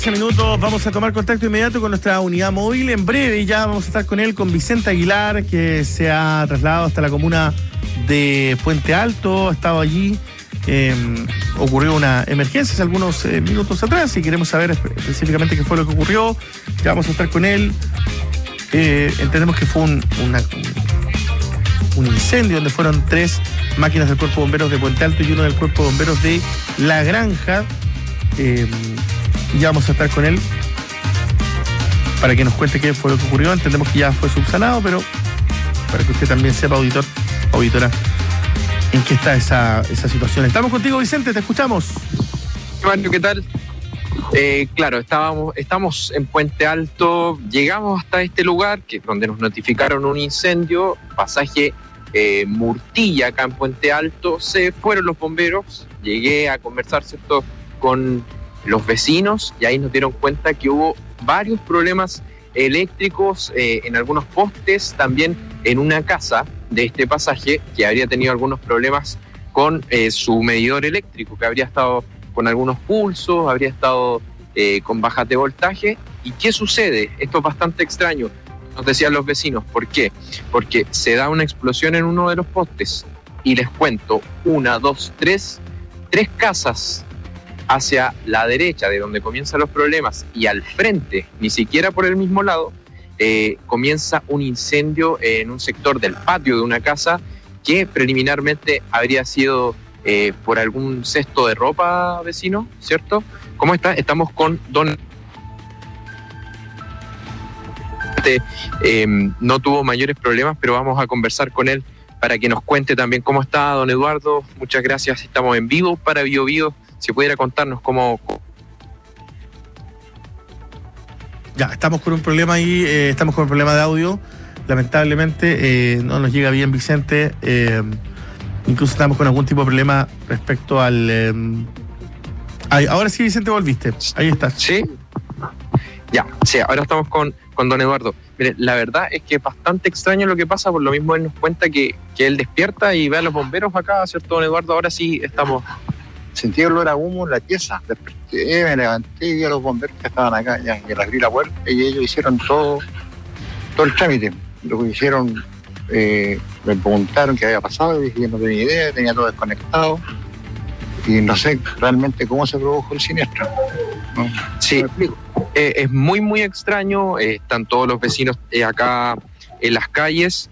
Minutos vamos a tomar contacto inmediato con nuestra unidad móvil. En breve ya vamos a estar con él, con Vicente Aguilar, que se ha trasladado hasta la comuna de Puente Alto. Ha estado allí, ocurrió una emergencia hace algunos minutos atrás y queremos saber específicamente qué fue lo que ocurrió. Ya vamos a estar con él. Entendemos que fue un incendio donde fueron 3 máquinas del Cuerpo de Bomberos de Puente Alto y uno del Cuerpo de Bomberos de La Granja. Ya vamos a estar con él para que nos cuente qué fue lo que ocurrió. Entendemos que ya fue subsanado, pero para que usted también sepa, auditora, en qué está esa situación. Estamos contigo, Vicente, te escuchamos. Mario, ¿qué tal? Claro, estamos en Puente Alto, llegamos hasta este lugar, que es donde nos notificaron un incendio, pasaje Murtilla, acá en Puente Alto. Se fueron los bomberos, llegué a conversar, ¿cierto?, con los vecinos, y ahí nos dieron cuenta que hubo varios problemas eléctricos en algunos postes, también en una casa de este pasaje que habría tenido algunos problemas con su medidor eléctrico, que habría estado con algunos pulsos, habría estado con bajas de voltaje. ¿Y qué sucede? Esto es bastante extraño, nos decían los vecinos. ¿Por qué? Porque se da una explosión en uno de los postes, y les cuento, 1, 2, 3 casas hacia la derecha de donde comienzan los problemas y al frente, ni siquiera por el mismo lado, comienza un incendio en un sector del patio de una casa que preliminarmente habría sido por algún cesto de ropa, vecino, ¿cierto? ¿Cómo está? Estamos con don... no tuvo mayores problemas, pero vamos a conversar con él para que nos cuente también cómo está don Eduardo. Muchas gracias, estamos en vivo para Bio Bio. Si pudiera contarnos cómo... Ya, estamos con un problema ahí, estamos con un problema de audio. Lamentablemente no nos llega bien, Vicente. Incluso estamos con algún tipo de problema respecto al... ahora sí, Vicente, volviste. Ahí estás. ¿Sí? Ya, sí, ahora estamos con don Eduardo. Mire, la verdad es que es bastante extraño lo que pasa, por lo mismo él nos cuenta que él despierta y ve a los bomberos acá, ¿cierto, don Eduardo? Ahora sí estamos... Sentí olor a humo en la pieza, desperté, me levanté y vi a los bomberos que estaban acá, ya que les abrí la puerta y ellos hicieron todo el trámite. Lo que hicieron, me preguntaron qué había pasado y dije que no tenía idea, tenía todo desconectado y no sé realmente cómo se produjo el siniestro. ¿No? Sí, ¿me explico? Es muy, muy extraño. Están todos los vecinos acá en las calles,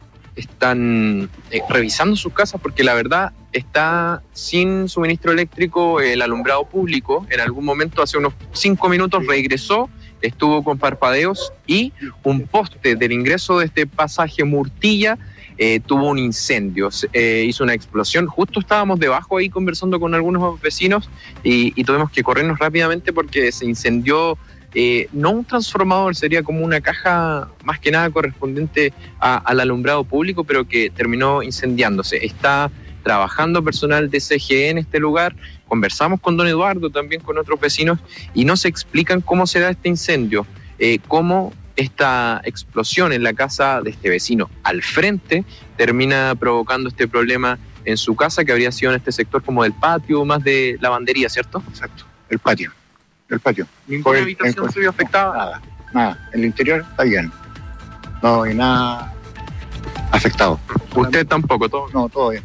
están revisando sus casas porque la verdad está sin suministro eléctrico el alumbrado público. En algún momento, hace unos 5 minutos, regresó, estuvo con parpadeos y un poste del ingreso de este pasaje Murtilla tuvo un incendio, hizo una explosión. Justo estábamos debajo ahí conversando con algunos vecinos y tuvimos que corrernos rápidamente porque se incendió. No un transformador, sería como una caja más que nada correspondiente al alumbrado público, pero que terminó incendiándose. Está trabajando personal de CGE en este lugar. Conversamos con don Eduardo, también con otros vecinos, y nos explican cómo se da este incendio, cómo esta explosión en la casa de este vecino al frente termina provocando este problema en su casa, que habría sido en este sector como del patio, más de lavandería, ¿cierto? Exacto, el patio. ¿Ninguna habitación se vio afectada? Nada. El interior está bien. No hay nada afectado. ¿Usted tampoco? ¿Todo? No, todo bien.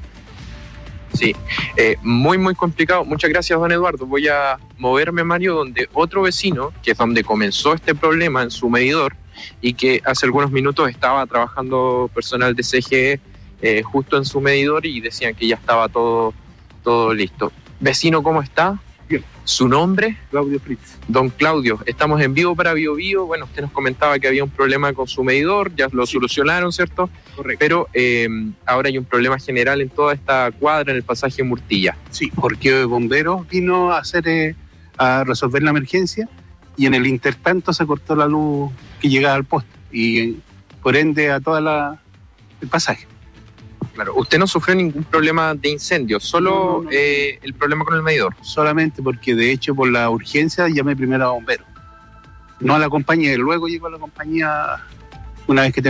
Sí, muy, muy complicado. Muchas gracias, don Eduardo. Voy a moverme, Mario, donde otro vecino, que es donde comenzó este problema en su medidor, y que hace algunos minutos estaba trabajando personal de CGE justo en su medidor, y decían que ya estaba todo listo. Vecino, ¿cómo está? Bien. ¿Su nombre? Claudio Fritz. Don Claudio, estamos en vivo para Bio Bio. Bueno, usted nos comentaba que había un problema con su medidor, ya lo solucionaron, ¿cierto? Correcto. Pero ahora hay un problema general en toda esta cuadra, en el pasaje Murtilla. Sí, porque Bomberos vino a resolver la emergencia y en el intertanto se cortó la luz que llegaba al poste y por ende a toda el pasaje. Claro, usted no sufrió ningún problema de incendio, solo No. el problema con el medidor. Solamente porque de hecho por la urgencia llamé primero a Bomberos, no a la compañía, y luego llegó a la compañía una vez que